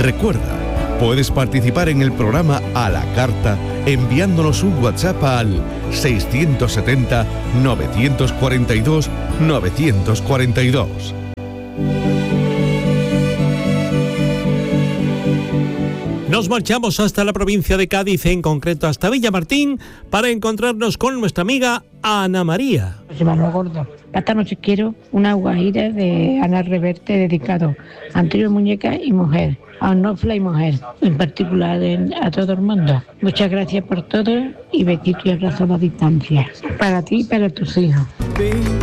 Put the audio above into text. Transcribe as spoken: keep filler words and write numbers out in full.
Recuerda, puedes participar en el programa a la carta enviándonos un WhatsApp al seiscientos setenta, novecientos cuarenta y dos, novecientos cuarenta y dos. Nos marchamos hasta la provincia de Cádiz, en concreto hasta Villamartín, para encontrarnos con nuestra amiga Ana María. Hermano gordo, esta noche quiero una guajira de Ana Reverte dedicado a Antonio Muñeca y mujer, a Onofla y mujer, en particular en, a todo el mundo. Muchas gracias por todo y besito y abrazo a la distancia. Para ti y para tus hijos.